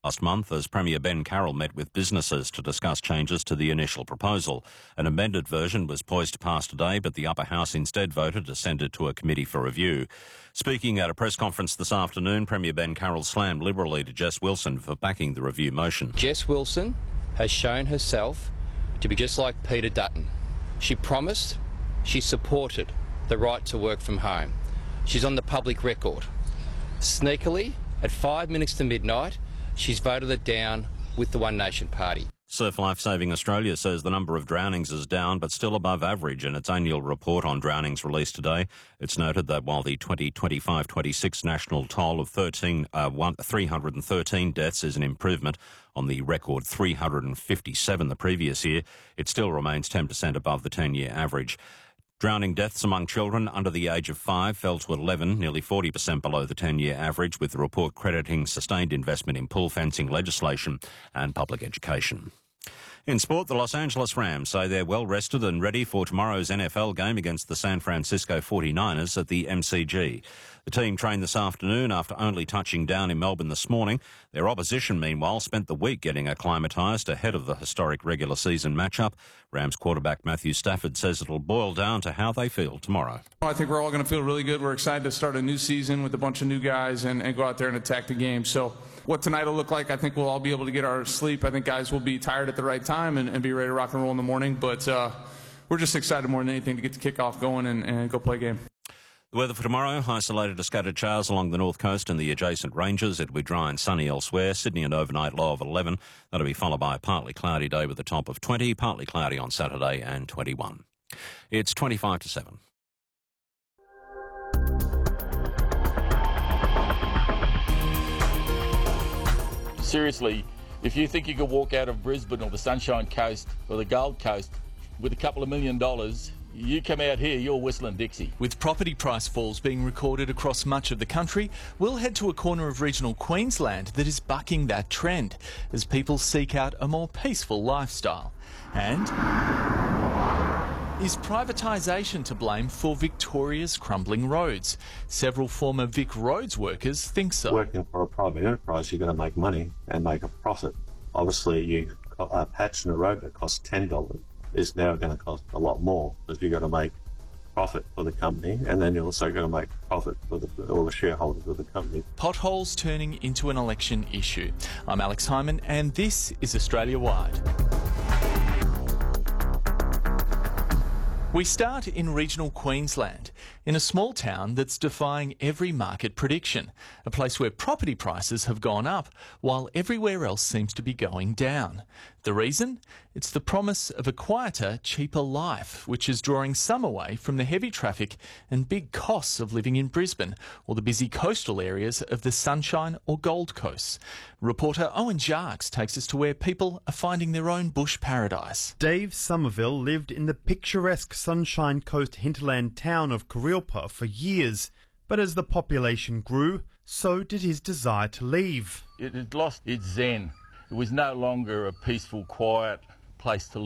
last month as Premier Ben Carroll met with businesses to discuss changes to the initial proposal. An amended version was poised to pass today, but the upper house instead voted to send it to a committee for review. Speaking at a press conference this afternoon, Premier Ben Carroll slammed Liberal leader Jess Wilson for backing the review motion. Jess Wilson has shown herself to be just like Peter Dutton. She promised, she supported the right to work from home. She's on the public record. Sneakily, at 5 minutes to midnight, she's voted it down with the One Nation Party. Surf Life Saving Australia says the number of drownings is down but still above average in its annual report on drownings released today. It's noted that while the 2025-26 national toll of 313 deaths is an improvement on the record 357 the previous year, it still remains 10% above the 10-year average. Drowning deaths among children under the age of 5 fell to 11, nearly 40% below the 10-year average, with the report crediting sustained investment in pool fencing legislation and public education. In sport, the Los Angeles Rams say they're well rested and ready for tomorrow's NFL game against the San Francisco 49ers at the MCG. The team trained this afternoon after only touching down in Melbourne this morning. Their opposition, meanwhile, spent the week getting acclimatised ahead of the historic regular season matchup. Rams quarterback Matthew Stafford says it'll boil down to how they feel tomorrow. I think we're all going to feel really good. We're excited to start a new season with a bunch of new guys and go out there and attack the game. So what tonight will look like, I think we'll all be able to get our sleep. I think guys will be tired at the right time and be ready to rock and roll in the morning. But we're just excited more than anything to get the kickoff going and go play a game. The weather for tomorrow, isolated to scattered showers along the north coast and the adjacent ranges. It'll be dry and sunny elsewhere. Sydney an overnight low of 11. That'll be followed by a partly cloudy day with a top of 20, partly cloudy on Saturday and 21. It's 25 to 7. Seriously, if you think you could walk out of Brisbane or the Sunshine Coast or the Gold Coast with a couple of $1 million, you come out here, you're whistling Dixie. With property price falls being recorded across much of the country, we'll head to a corner of regional Queensland that is bucking that trend as people seek out a more peaceful lifestyle. And is privatisation to blame for Victoria's crumbling roads? Several former Vic Roads workers think so. Working for a private enterprise, you're going to make money and make a profit. Obviously, you got a patch in a road that costs $10 is now going to cost a lot more because you've got to make profit for the company, and then you're also going to make profit for all the shareholders of the company. Potholes turning into an election issue. I'm Alex Hyman, and this is Australia Wide. We start in regional Queensland, in a small town that's defying every market prediction, a place where property prices have gone up while everywhere else seems to be going down. The reason? It's the promise of a quieter, cheaper life, which is drawing some away from the heavy traffic and big costs of living in Brisbane or the busy coastal areas of the Sunshine or Gold Coast. Reporter Owen Jarks takes us to where people are finding their own bush paradise. Dave Somerville lived in the picturesque Sunshine Coast hinterland town of Kurilpa for years, but as the population grew, so did his desire to leave. It had lost its zen. It was no longer a peaceful, quiet place to live.